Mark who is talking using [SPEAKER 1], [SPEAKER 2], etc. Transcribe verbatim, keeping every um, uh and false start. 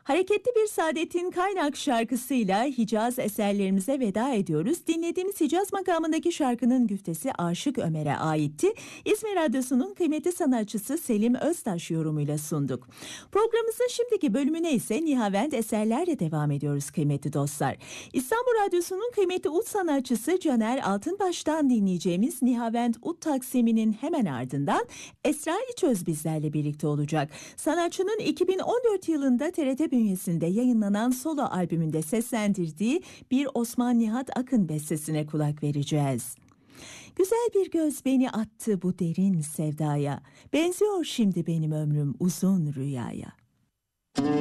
[SPEAKER 1] Hareketli bir Saadettin Kaynak şarkısıyla Hicaz eserlerimize veda ediyoruz. Dinlediğimiz Hicaz makamındaki şarkının güftesi Aşık Ömer'e aitti. İzmir Radyosu'nun kıymetli sanatçısı Selim Öztaş yorumuyla sunduk. Programımızın şimdiki bölümüne ise Nihavend eserlerle devam ediyoruz kıymetli dostlar. İstanbul Radyosu'nun kıymetli ut sanatçısı Caner Altınbaş'tan dinleyeceğimiz Nihavend ut taksiminin hemen ardından Esra İçöz bizlerle birlikte olacak. Sanatçının iki bin on dört yılında T R T bünyesinde yayınlanan solo albümünde seslendirdiği bir Osman Nihat Akın bestesine kulak vereceğiz. Güzel bir göz beni attı bu derin sevdaya, benziyor şimdi benim ömrüm uzun rüyaya.